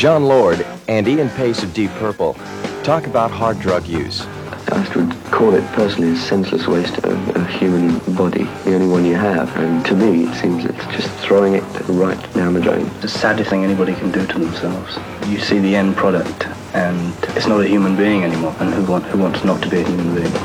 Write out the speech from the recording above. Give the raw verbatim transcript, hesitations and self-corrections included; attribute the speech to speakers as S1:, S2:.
S1: John Lord and Ian Pace of Deep Purple talk about hard drug use.
S2: I would call it personally a senseless waste of a human body, the only one you have. And to me, it seems it's just throwing it right down the drain.
S3: It's the saddest thing anybody can do to themselves. You see the end product, and it's not a human being anymore. And who, want, who wants not to be a human being?